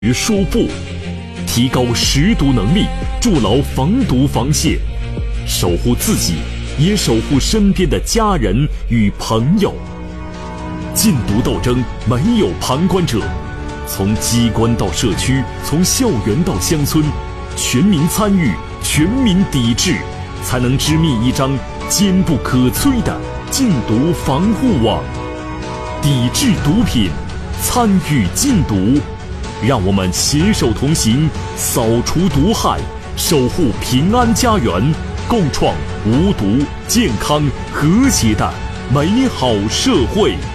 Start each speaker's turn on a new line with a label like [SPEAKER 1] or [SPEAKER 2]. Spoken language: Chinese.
[SPEAKER 1] 于说不，提高识读能力，筑牢防毒防线，守护自己，也守护身边的家人与朋友。禁毒斗争没有旁观者，从机关到社区，从校园到乡村，全民参与，全民抵制，才能织密一张坚不可摧的禁毒防护网。抵制毒品，参与禁毒，让我们携手同行，扫除毒害，守护平安家园，共创无毒、健康、和谐的美好社会。